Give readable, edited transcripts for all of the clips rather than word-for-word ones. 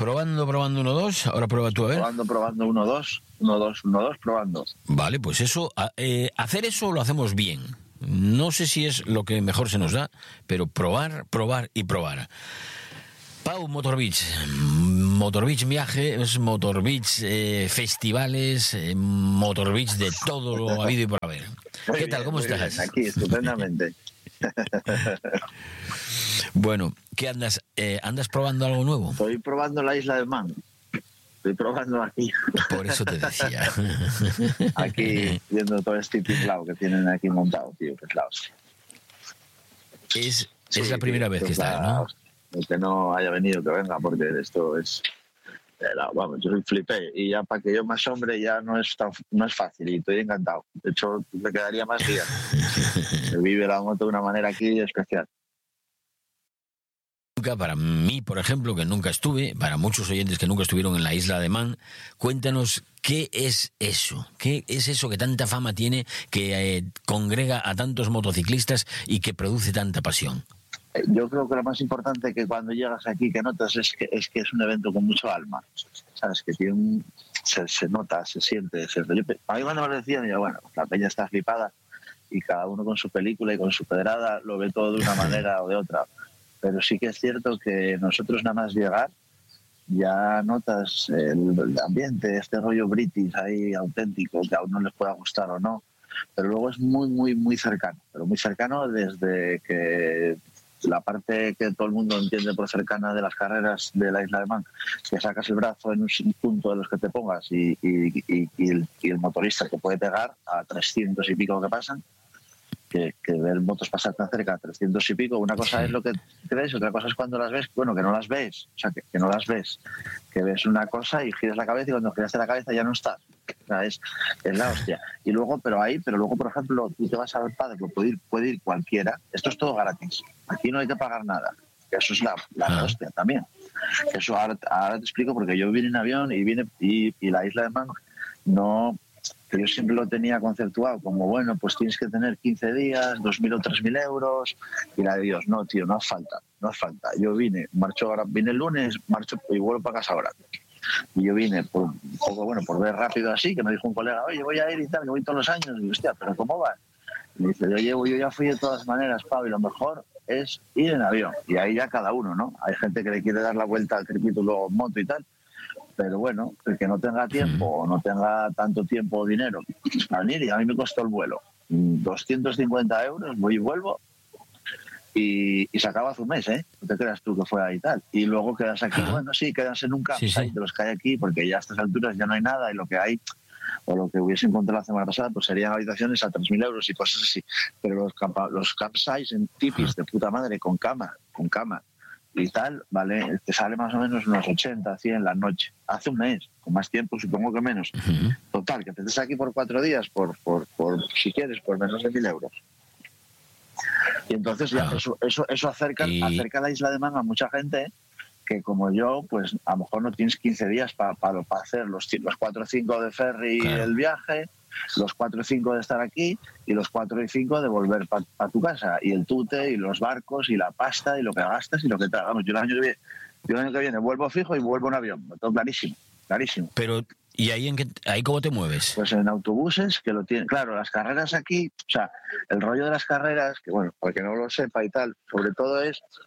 Probando 1-2, ahora prueba tú a ver. Probando 1-2, probando. Vale, pues eso, hacer eso lo hacemos bien. No sé si es lo que mejor se nos da, pero probar y probar. Pau, Motor Beach viajes, Motor Beach festivales, Motor Beach de todo lo habido y por haber. ¿Qué tal? ¿Cómo estás? Bien, aquí, estupendamente. Bueno, ¿qué andas? ¿Andas probando algo nuevo? Estoy probando la isla de Man. Estoy probando aquí. Por eso te decía. Aquí, viendo todo este tiplao que tienen aquí montado, tío, que es la hostia. Es la primera vez que estás, ¿no? El que no haya venido, que venga, porque esto es... Vamos, yo flipé. Y ya para que yo más hombre ya no es fácil y estoy encantado. De hecho, me quedaría más días. Se vive la moto de una manera aquí especial. Para mí, por ejemplo, que nunca estuve, para muchos oyentes que nunca estuvieron en la isla de Man, cuéntanos qué es eso que tanta fama tiene, que congrega a tantos motociclistas y que produce tanta pasión. Yo creo que lo más importante que cuando llegas aquí que notas es que es un evento con mucho alma, sabes, que tiene se nota, se siente. A mí cuando me lo decían, yo, bueno, la peña está flipada y cada uno con su película y con su pedrada lo ve todo de una manera o de otra. Pero sí que es cierto que nosotros nada más llegar ya notas el ambiente, este rollo british ahí auténtico, que a uno les pueda gustar o no, pero luego es muy, muy, muy cercano, pero muy cercano desde que la parte que todo el mundo entiende por cercana de las carreras de la Isla de Man, que sacas el brazo en un punto de los que te pongas y el motorista te puede pegar a 300 y pico que pasan, que ver motos pasar tan cerca, 300 y pico, una cosa es lo que crees, otra cosa es cuando las ves, bueno, que no las ves, o sea, que no las ves, que ves una cosa y giras la cabeza y cuando giraste la cabeza ya no estás. O sea, es la hostia. Y luego, pero luego, por ejemplo, tú te vas al padre, puede ir cualquiera, esto es todo gratis, aquí no hay que pagar nada, que eso es la hostia también. Eso ahora te explico, porque yo vine en avión y la Isla de Man no... que yo siempre lo tenía conceptuado como, bueno, pues tienes que tener 15 días, 2.000 o 3.000 euros, y la de Dios, no, tío, no hace falta. Yo vine el lunes, marcho y vuelvo para casa ahora. Y yo vine por un poco, bueno, por ver rápido así, que me dijo un colega, oye, voy a ir y tal, que voy todos los años, y digo, hostia, ¿pero cómo va? Y me dice, yo ya fui de todas maneras, Pablo, y lo mejor es ir en avión, y ahí ya cada uno, ¿no? Hay gente que le quiere dar la vuelta al circuito luego en moto y tal, pero bueno, el que no tenga tiempo o no tenga tanto tiempo o dinero para venir, y a mí me costó el vuelo 250 euros, voy y vuelvo, y se acaba hace un mes, ¿eh? No te creas tú que fue ahí y tal. Y luego quedas aquí, bueno, sí, quedas en un campsite de los que hay aquí, porque ya a estas alturas ya no hay nada, y lo que hay, o lo que hubiese encontrado la semana pasada, pues serían habitaciones a 3.000 euros y cosas así. Pero los campsites en tipis de puta madre, con cama y tal, vale, te sale más o menos unos 80, 100 la noche. Hace un mes, con más tiempo supongo que menos. Total, que te estés aquí por 4 días, por si quieres, por menos de 1.000 euros. Y entonces ya eso acerca la Isla de Man a mucha gente que como yo, pues a lo mejor no tienes 15 días para hacer los 4 o 5 de ferry el viaje, los 4 o 5 de estar aquí y los 4 y 5 de volver para tu casa, y el tute y los barcos y la pasta y lo que gastas y lo que tal. Vamos, yo el año que viene vuelvo fijo y vuelvo en avión, todo clarísimo. Pero ¿y ahí cómo te mueves? Pues en autobuses, que lo tienen. Claro, las carreras aquí, o sea, el rollo de las carreras, que bueno, para que no lo sepa y tal, sobre todo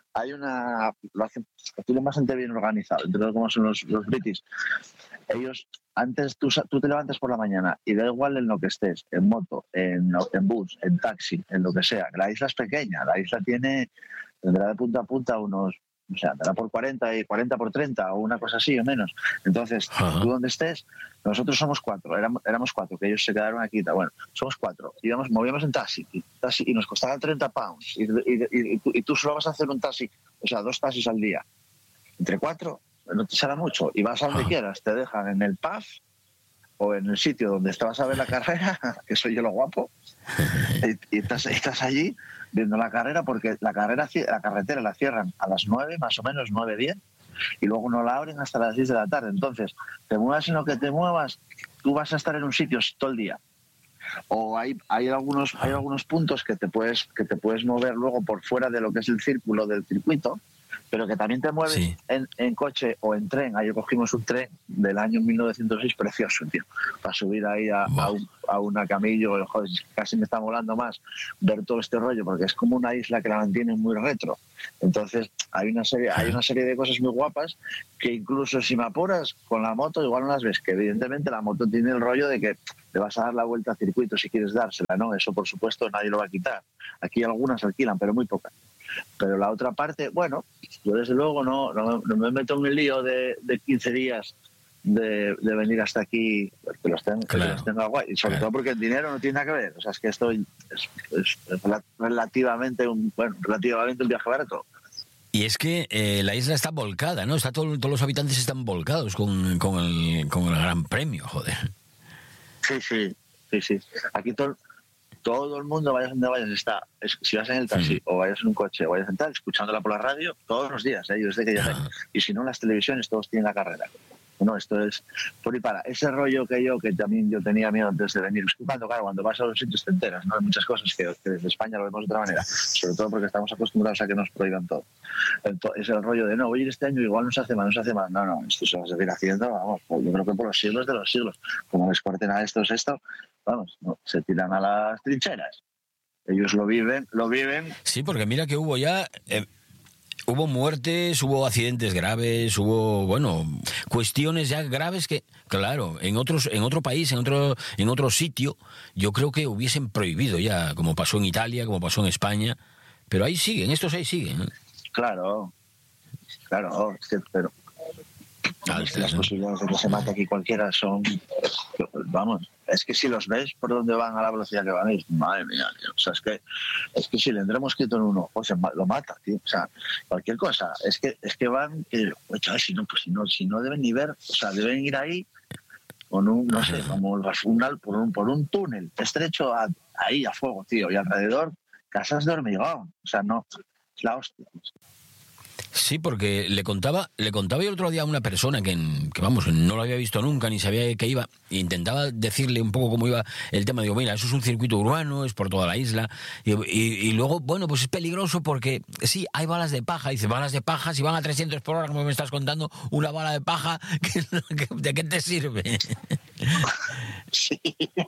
lo tienen bastante bien organizado, entre todo como son los british. Ellos, antes tú te levantas por la mañana y da igual en lo que estés, en moto, en bus, en taxi, en lo que sea. La isla es pequeña, la isla tendrá de punta a punta unos, o sea, andará por 40 y 40 por 30 o una cosa así o menos. Entonces, tú donde estés, nosotros somos 4, éramos 4, que ellos se quedaron aquí. Bueno, somos 4, movíamos en taxi y nos costaba 30 pounds. Y tú solo vas a hacer un taxi, o sea, 2 taxis al día. Entre 4, no te sale mucho. Y vas a donde quieras, te dejan en el pub o en el sitio donde estabas a ver la carrera, que soy yo lo guapo, y estás allí viendo la carrera, porque la carretera la cierran a las 9, más o menos 9:10, y luego no la abren hasta las 6 de la tarde. Entonces, te muevas en lo que te muevas, tú vas a estar en un sitio todo el día. O hay algunos puntos que te puedes mover luego por fuera de lo que es el círculo del circuito, pero que también te mueves Sí. en coche o en tren. Ayer cogimos un tren del año 1906, precioso, tío, para subir ahí a una Camillo. Joder, casi me está molando más ver todo este rollo, porque es como una isla que la mantiene muy retro. Entonces hay una serie de cosas muy guapas que incluso si me apuras con la moto igual no las ves, que evidentemente la moto tiene el rollo de que te vas a dar la vuelta a circuito si quieres dársela, ¿no? Eso por supuesto nadie lo va a quitar. Aquí algunas alquilan, pero muy pocas. Pero la otra parte, bueno, yo desde luego no me meto en el lío de 15 días de venir hasta aquí, que los tenga guay, y sobre todo porque el dinero no tiene nada que ver. O sea, es que esto es relativamente un viaje barato. Y es que la isla está volcada, ¿no? Todos los habitantes están volcados con el Gran Premio, joder. Sí. Aquí todo el mundo, vayas donde vayas, si vas en el taxi o vayas en un coche o vayas en tal, escuchándola por la radio todos los días, desde que llegué. Y si no, en las televisiones todos tienen la carrera. No, esto es por y para. Ese rollo que también yo tenía miedo antes de venir. Claro, cuando vas a los sitios te enteras, ¿no? Hay muchas cosas que desde España lo vemos de otra manera, sobre todo porque estamos acostumbrados a que nos prohíban todo. Entonces, es el rollo de, no, voy a ir este año, igual no se hace mal. No, esto se va a seguir haciendo, vamos, yo creo que por los siglos de los siglos. Como les corten a estos esto, vamos, no, se tiran a las trincheras. Ellos lo viven. Sí, porque mira que hubo ya... hubo muertes, hubo accidentes graves, hubo, cuestiones ya graves que, claro, en otro país, en otro sitio, yo creo que hubiesen prohibido ya, como pasó en Italia, como pasó en España, pero estos ahí siguen. Claro, es que, pero las posibilidades de que se mate aquí cualquiera son, vamos, es que si los ves por donde van a la velocidad que van, madre mía, tío. O sea, es que si le entremos quieto en uno, pues lo mata, tío. O sea, cualquier cosa, es que van, si no deben ni ver, o sea, deben ir ahí con un, no sé, como por un túnel estrecho ahí a fuego, tío, y alrededor casas de hormigón, o sea, no, es la hostia. Sí, porque le contaba yo el otro día a una persona que vamos, no lo había visto nunca, ni sabía que iba, e intentaba decirle un poco cómo iba el tema. Digo, mira, eso es un circuito urbano, es por toda la isla, y luego, pues es peligroso porque, sí, hay balas de paja. Dice, balas de paja, si van a 300 por hora, como me estás contando, una bala de paja, ¿de qué te sirve? Sí.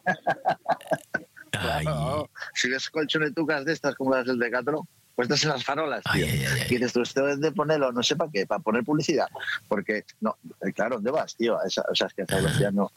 Claro, si ves colchonetucas de estas como las del Decathlon, puestas en las farolas, tío. Y dices, tú, esto es de ponerlo, no sé para qué, para poner publicidad. Porque, no, claro, ¿dónde vas, tío? O sea, es que esa velocidad no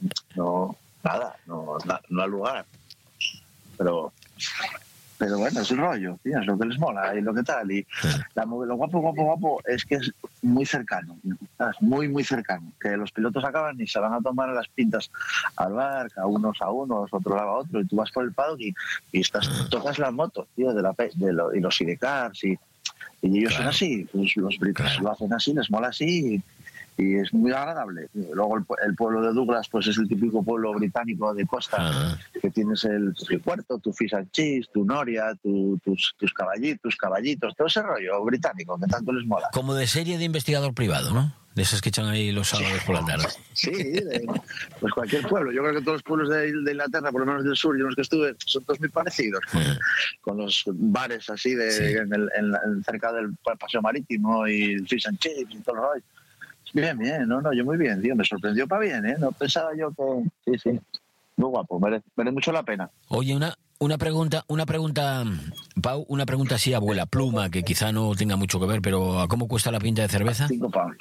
al lugar. Pero bueno, es un rollo, tío, es lo que les mola y lo que tal. Y lo guapo es que es muy cercano, ¿sabes? Muy, muy cercano. Que los pilotos acaban y se van a tomar las pintas al bar, a unos, otro lado a otro, y tú vas por el paddock y tocas la moto, tío, y los sidecars y ellos son así, pues los británicos lo hacen así, les mola así y es muy agradable. Luego el pueblo de Douglas pues es el típico pueblo británico de costa, que tienes el puerto, tu fish and chips, tu noria, tus caballitos, todo ese rollo británico que tanto les mola. Como de serie de investigador privado, ¿no? De esos que echan ahí los sábados por la tarde. Sí, pues cualquier pueblo. Yo creo que todos los pueblos de Inglaterra, por lo menos del sur, y los que estuve, son todos muy parecidos. Con los bares así cerca del paseo marítimo y el fish and chips y todo el rollo. Bien, yo muy bien, tío, me sorprendió para bien, no pensaba yo que... Sí, muy guapo, merece mucho la pena. Oye, una pregunta, Pau, una pregunta así, abuela pluma, que quizá no tenga mucho que ver, pero ¿a cómo cuesta la pinta de cerveza? 5 pounds.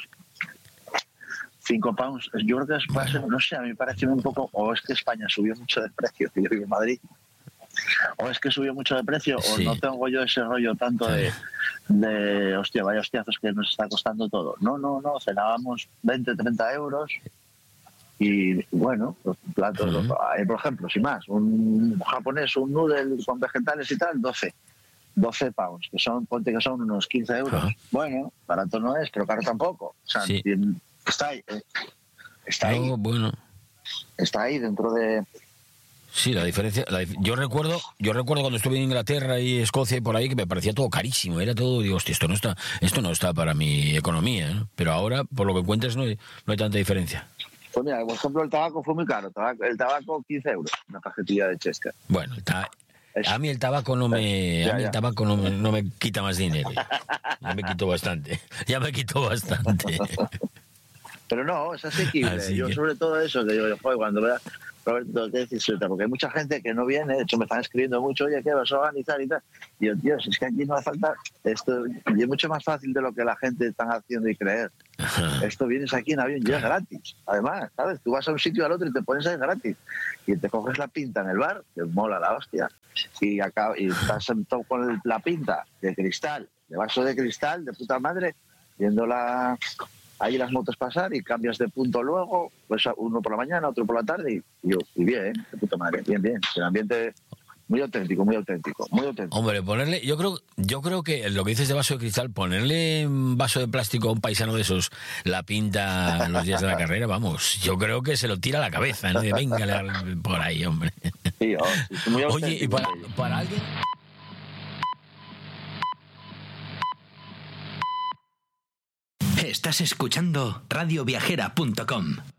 5 pounds, yo creo que va a ser, no sé, a mí me parece un poco, o es que España subió mucho de precio, que yo vivo en Madrid, o es que subió mucho de precio, o no tengo yo ese rollo tanto de hostia, vaya hostiazos que nos está costando todo. No, cenábamos 20, 30 euros y bueno, los platos, por ejemplo, sin más, un japonés, un noodle con vegetales y tal, 12 pounds, ponte que son unos 15 euros. Bueno, barato no es, pero caro tampoco. O sea, está ahí. Está ahí. Bueno. Está ahí dentro de... Sí, la diferencia... Yo recuerdo cuando estuve en Inglaterra y Escocia y por ahí que me parecía todo carísimo. Era todo, digo, hostia, esto no está para mi economía, ¿no? Pero ahora, por lo que cuentas, no hay tanta diferencia. Pues mira, por ejemplo, el tabaco fue muy caro. El tabaco, 15 euros, una cajetilla de Chester. Bueno, A mí el tabaco no me, a mí el tabaco no me quita más dinero. Ya me quitó bastante. Pero no, es asequible. Así Yo que... sobre todo eso, que digo, joder, cuando vea Roberto, ¿qué decís? Porque hay mucha gente que no viene, de hecho me están escribiendo mucho, oye, ¿qué vas a organizar y tal? Y yo, tío, si es que aquí no hace falta esto, y es mucho más fácil de lo que la gente está haciendo y creer. Esto vienes aquí en avión y es gratis. Además, ¿sabes? Tú vas a un sitio al otro y te pones ahí gratis. Y te coges la pinta en el bar, que mola la hostia. Y estás con la pinta de cristal, de vaso de cristal, de puta madre, viéndola ahí las motos pasar y cambias de punto luego, pues uno por la mañana, otro por la tarde y bien, de puta madre, bien. El ambiente muy auténtico. Hombre, ponerle, yo creo que lo que dices de vaso de cristal, ponerle un vaso de plástico a un paisano de esos, la pinta los días de la carrera, vamos, yo creo que se lo tira a la cabeza, ¿no? De venga por ahí, hombre. Sí, muy auténtico. Oye, y para alguien... Estás escuchando radioviajera.com.